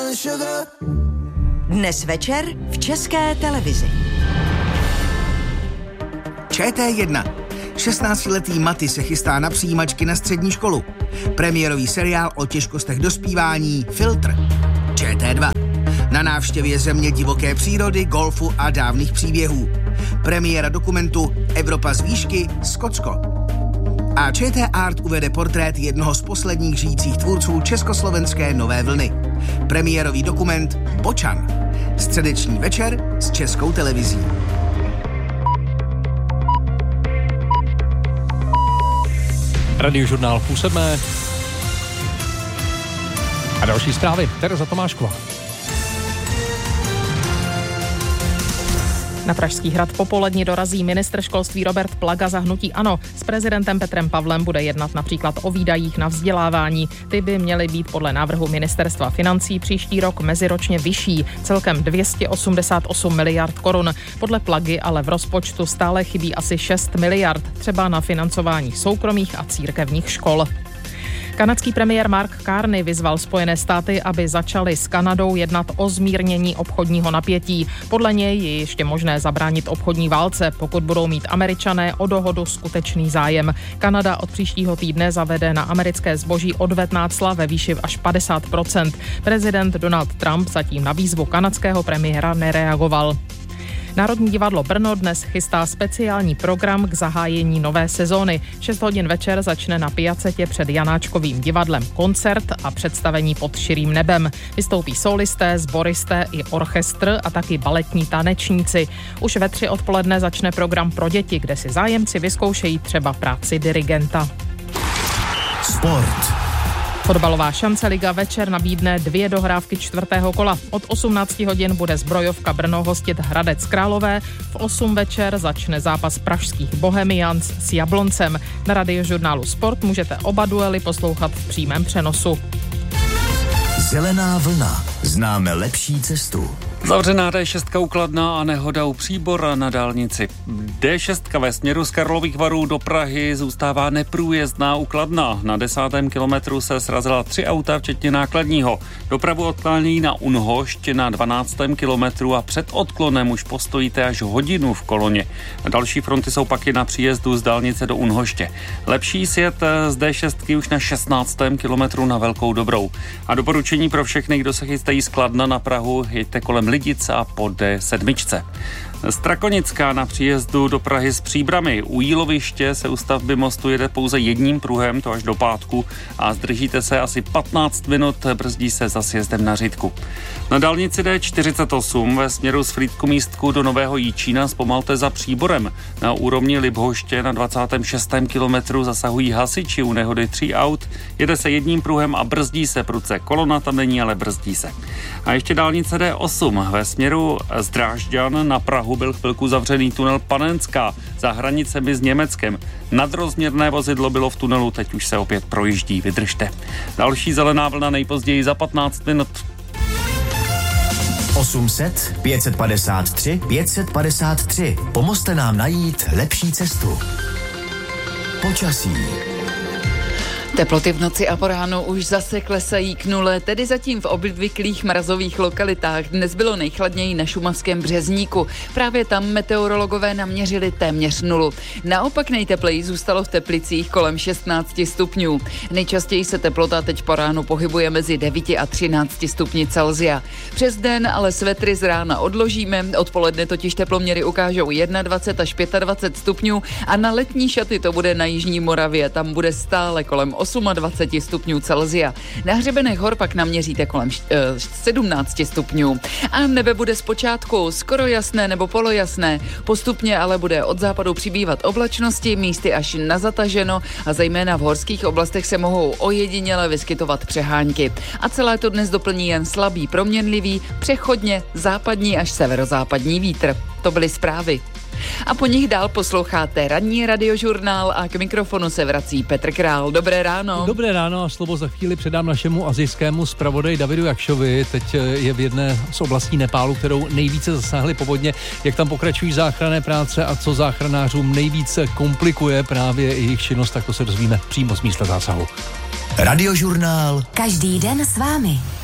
Dnes večer v České televizi. ČT1. 16letý Maty se chystá na přijímačky na střední školu. Premiérový seriál o těžkostech dospívání Filtr. ČT2. Na návštěvě země divoké přírody, golfu a dávných příběhů. Premiéra dokumentu Evropa z výšky, Skotsko. A ČT Art uvede portrét jednoho z posledních žijících tvůrců československé nové vlny. Premiérový dokument Bočan. Středeční večer s Českou televizí. Radiožurnál 6:30. A další zprávy. Tereza Tomášková. Na Pražský hrad popolední dorazí ministr školství Robert Plaga za hnutí ANO. S prezidentem Petrem Pavlem bude jednat například o výdajích na vzdělávání. Ty by měly být podle návrhu ministerstva financí příští rok meziročně vyšší, celkem 288 miliard korun. Podle Plagy ale v rozpočtu stále chybí asi 6 miliard, třeba na financování soukromých a církevních škol. Kanadský premiér Mark Carney vyzval Spojené státy, aby začaly s Kanadou jednat o zmírnění obchodního napětí. Podle něj je ještě možné zabránit obchodní válce, pokud budou mít Američané o dohodu skutečný zájem. Kanada od příštího týdne zavede na americké zboží odvetná cla ve výši až 50%. Prezident Donald Trump zatím na výzvu kanadského premiéra nereagoval. Národní divadlo Brno dnes chystá speciální program k zahájení nové sezóny. 6 hodin večer začne na Piacetě před Janáčkovým divadlem koncert a představení Pod širým nebem. Vystoupí solisté, sboristé i orchestr a taky baletní tanečníci. Už ve 3 odpoledne začne program pro děti, kde si zájemci vyzkoušejí třeba práci dirigenta. Sport. Fotbalová šance Liga večer nabídne 2 dohrávky 4. kola. Od 18 hodin bude Zbrojovka Brno hostit Hradec Králové. V 8 večer začne zápas pražských Bohemians s Jabloncem. Na Radiožurnálu Sport můžete oba duely poslouchat v přímém přenosu. Zelená vlna. Známe lepší cestu. Zavřená D6 u Kladna a nehoda u Příbora na dálnici. D6 ve směru z Karlových Varů do Prahy zůstává neprůjezdná u Kladna. Na 10. kilometru se srazila 3 auta, včetně nákladního. Dopravu odklání na Unhošť na 12. kilometru a před odklonem už postojíte až hodinu v koloně. Další fronty jsou pak i na příjezdu z dálnice do Unhoště. Lepší sjet z D6 už na 16. kilometru na Velkou Dobrou. A doporučení pro všechny, kdo se chystají z Kladna na Prahu, jeďte kolem Lidic a po D7. Strakonická na příjezdu do Prahy s Příbrami. U Jíloviště se u stavby mostu jede pouze jedním pruhem, to až do pátku, a zdržíte se asi 15 minut, brzdí se za sjezdem na Řitku. Na dálnici D48 ve směru z Frýdku-Místku do Nového Jičína zpomalte za Příborem. Na úrovni Libhoště na 26. kilometru zasahují hasiči u nehody 3 aut, jede se jedním pruhem a brzdí se prudce. Kolona tam není, ale brzdí se. A ještě dálnice D8 ve směru z Drážďan na Prahu byl chvilku zavřený tunel Panenská za hranicemi s Německem. Nadrozměrné vozidlo bylo v tunelu, teď už se opět projíždí, vydržte. Další zelená vlna nejpozději za 15 minut. 800 553 553. Pomozte nám najít lepší cestu. Počasí. Teploty v noci a po ránu už zase klesají k nule, tedy zatím v obvyklých mrazových lokalitách. Dnes bylo nejchladněji na šumavském Březníku. Právě tam meteorologové naměřili téměř nulu. Naopak nejtepleji zůstalo v Teplicích kolem 16 stupňů. Nejčastěji se teplota teď po ránu pohybuje mezi 9 a 13 stupni Celsia. Přes den ale svetry z rána odložíme, odpoledne totiž teploměry ukážou 21 až 25 stupňů a na letní šaty to bude na jižní Moravě, tam bude stále kolem 28 stupňů Celsia. Na hřebenech hor pak naměříte kolem 17 stupňů. A nebe bude zpočátku skoro jasné nebo polojasné. Postupně ale bude od západu přibývat oblačnosti, místy až na zataženo a zejména v horských oblastech se mohou ojediněle vyskytovat přehánky. A celé to dnes doplní jen slabý proměnlivý, přechodně západní až severozápadní vítr. To byly zprávy. A po nich dál posloucháte ranní radiožurnál a k mikrofonu se vrací Petr Král. Dobré ráno. Dobré ráno a slovo za chvíli předám našemu asijskému zpravodaji Davidu Jakšovi. Teď je v jedné z oblastí Nepálu, kterou nejvíce zasáhly povodně. Jak tam pokračují záchranné práce a co záchranářům nejvíce komplikuje právě jejich činnost, tak to se dozvíme přímo z místa zásahu. Radiožurnál. Každý den s vámi.